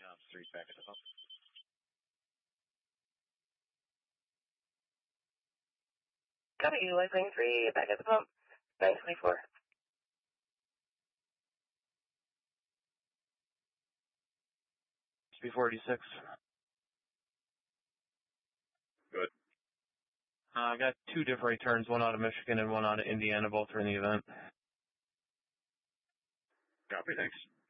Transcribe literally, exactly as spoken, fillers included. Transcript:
Yeah, three back at the pump. Copy, Life Lane three, back at the pump, nine twenty-four. B forty-six. Good. Uh, I got two different returns, one out of Michigan and one out of Indiana. Both are in the event. Copy, thanks.